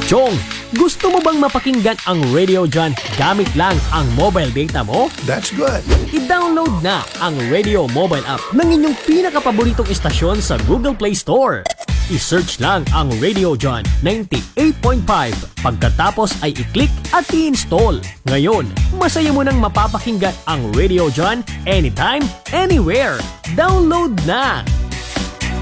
Chong, gusto mo bang mapakinggan ang Radio John gamit lang ang mobile data mo? That's good. I-download na ang Radio Mobile app ng inyong pinakapaboritong istasyon sa Google Play Store. I-search lang ang Radio John 98.5. Pagkatapos ay i-click at i-install. Ngayon, masaya mo nang mapapakinggan ang Radio John anytime, anywhere. Download na!